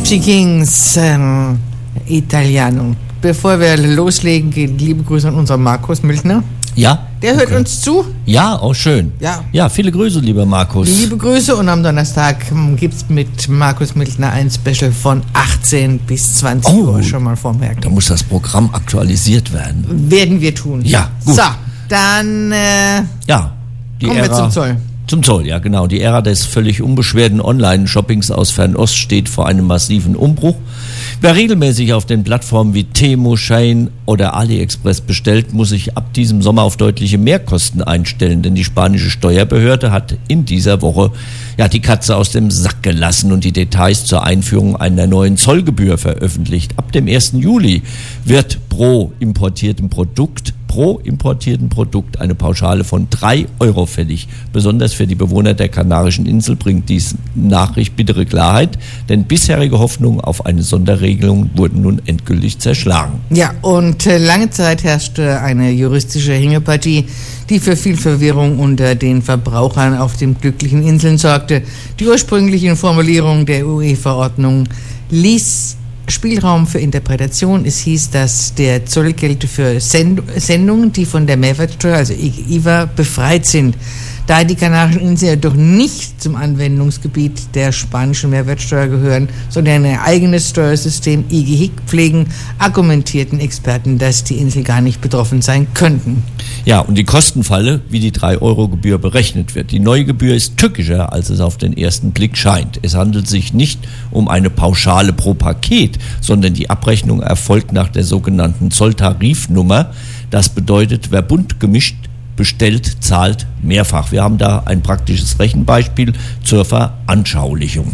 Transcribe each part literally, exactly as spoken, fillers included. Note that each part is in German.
Gypsy Kings, ähm, Italiano. Bevor wir loslegen, gehen liebe Grüße an unseren Markus Mildner. Ja. Der hört okay. uns zu. Ja, auch schön. Ja. Ja, viele Grüße, lieber Markus. Liebe Grüße, und am Donnerstag gibt es mit Markus Mildner ein Special von achtzehn bis zwanzig oh, Uhr, schon mal vormerken. Da muss das Programm aktualisiert werden. Werden wir tun. Ja, gut. So, dann äh, ja, die kommen Ära, wir zum Zoll. Zum Zoll, ja genau. Die Ära des völlig unbeschwerten Online-Shoppings aus Fernost steht vor einem massiven Umbruch. Wer regelmäßig auf den Plattformen wie Temu, Shein oder AliExpress bestellt, muss sich ab diesem Sommer auf deutliche Mehrkosten einstellen, denn die spanische Steuerbehörde hat in dieser Woche ja die Katze aus dem Sack gelassen und die Details zur Einführung einer neuen Zollgebühr veröffentlicht. Ab dem ersten Juli wird pro importiertem Produkt pro importierten Produkt eine Pauschale von drei Euro fällig. Besonders für die Bewohner der Kanarischen Insel bringt dies Nachricht bittere Klarheit, denn bisherige Hoffnungen auf eine Sonderregelung wurden nun endgültig zerschlagen. Ja, und äh, lange Zeit herrschte eine juristische Hängepartie, die für viel Verwirrung unter den Verbrauchern auf den glücklichen Inseln sorgte. Die ursprünglichen Formulierungen der U E-Verordnung ließ Spielraum für Interpretation. Es hieß, dass der Zoll gelte für Send- Sendungen, die von der Mehrwertsteuer, also I V A, befreit sind. Da die Kanarischen Inseln jedoch nicht zum Anwendungsgebiet der spanischen Mehrwertsteuer gehören, sondern ein eigenes Steuersystem I G H I C pflegen, argumentierten Experten, dass die Insel gar nicht betroffen sein könnten. Ja, und die Kostenfalle, wie die drei Euro Gebühr berechnet wird. Die neue Gebühr ist tückischer, als es auf den ersten Blick scheint. Es handelt sich nicht um eine Pauschale pro Paket, sondern die Abrechnung erfolgt nach der sogenannten Zolltarifnummer. Das bedeutet, wer bunt gemischt bestellt, zahlt mehrfach. Wir haben da ein praktisches Rechenbeispiel zur Veranschaulichung.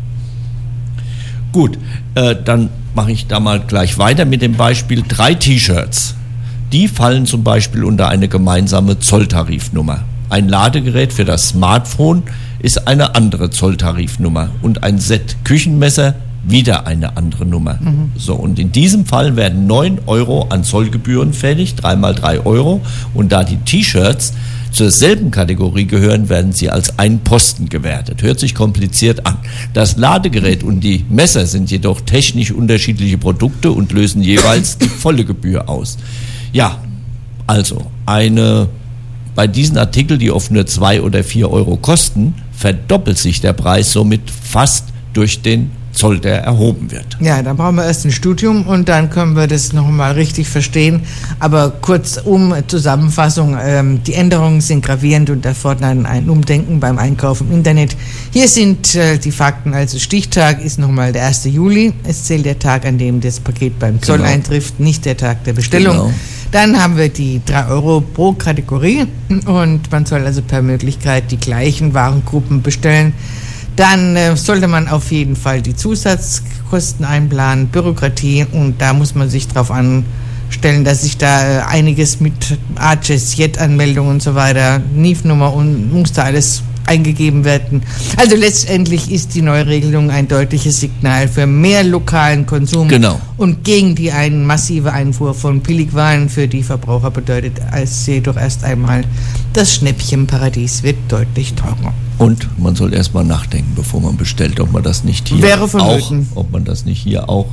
Gut, äh, dann mache ich da mal gleich weiter mit dem Beispiel drei T-Shirts. Die fallen zum Beispiel unter eine gemeinsame Zolltarifnummer. Ein Ladegerät für das Smartphone ist eine andere Zolltarifnummer und ein Set Küchenmesser wieder eine andere Nummer. Mhm. So, und in diesem Fall werden neun Euro an Zollgebühren fällig, drei mal drei Euro. Und da die T-Shirts zur selben Kategorie gehören, werden sie als ein Posten gewertet. Hört sich kompliziert an. Das Ladegerät und die Messer sind jedoch technisch unterschiedliche Produkte und lösen jeweils die volle Gebühr aus. Ja, also eine bei diesen Artikeln, die oft nur zwei oder vier Euro kosten, verdoppelt sich der Preis somit fast durch den Zoll, der erhoben wird. Ja, dann brauchen wir erst ein Studium und dann können wir das nochmal richtig verstehen. Aber kurzum, Zusammenfassung, ähm, die Änderungen sind gravierend und erfordern ein Umdenken beim Einkauf im Internet. Hier sind äh, die Fakten, also Stichtag ist nochmal der erste Juli. Es zählt der Tag, an dem das Paket beim Zoll genau. eintrifft, nicht der Tag der Bestellung. Genau. Dann haben wir die drei Euro pro Kategorie und man soll also per Möglichkeit die gleichen Warengruppen bestellen. Dann äh, sollte man auf jeden Fall die Zusatzkosten einplanen, Bürokratie, und da muss man sich drauf anstellen, dass sich da äh, einiges mit A J S, Jet-Anmeldung und so weiter, N I F-Nummer und muss da alles eingegeben werden. Also letztendlich ist die Neuregelung ein deutliches Signal für mehr lokalen Konsum genau. und gegen die ein massive Einfuhr von Billigwaren für die Verbraucher bedeutet, als jedoch erst einmal das Schnäppchenparadies wird deutlich teurer. Und man soll erstmal nachdenken, bevor man bestellt, ob man das nicht hier Wäre auch, ob man das nicht hier auch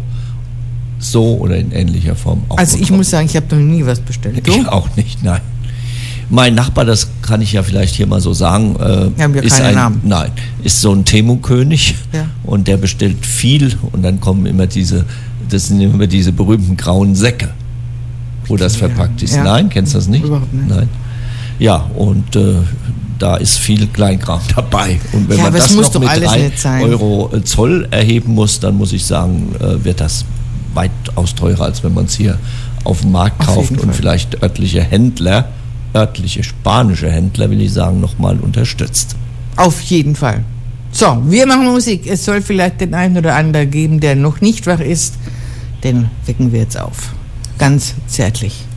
so oder in ähnlicher Form auch Also ich bekommt. muss sagen, ich habe noch nie was bestellt. Du? Ich auch nicht, nein. Mein Nachbar, das kann ich ja vielleicht hier mal so sagen, äh, haben wir ist keinen ein, Namen. Nein, ist so ein Temu-König ja. und der bestellt viel und dann kommen immer diese, das sind immer diese berühmten grauen Säcke, wo das ja. verpackt ist. Ja. Nein, kennst du das nicht? Überhaupt nicht. Nein. Ja, und äh, da ist viel Kleinkram dabei. Und wenn ja, man das noch mit drei Euro Zoll erheben muss, dann muss ich sagen, äh, wird das weitaus teurer, als wenn man es hier auf dem Markt auf kauft und vielleicht örtliche Händler, örtliche spanische Händler, will ich sagen, nochmal unterstützt. Auf jeden Fall. So, wir machen Musik. Es soll vielleicht den einen oder anderen geben, der noch nicht wach ist. Den wecken wir jetzt auf. Ganz zärtlich.